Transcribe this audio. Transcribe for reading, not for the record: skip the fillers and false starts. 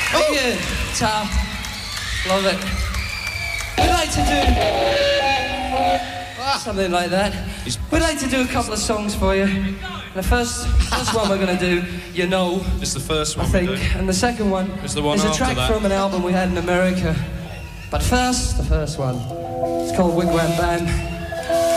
Thank you, Tom. Love it. We'd like to do something like that. We'd like to do a couple of songs for you. The first one we're going to do, You Know. It's the first one, I think. And the second one is the one is a after track that. from an album we had in America. But first, the first one. It's called Wigwam Band.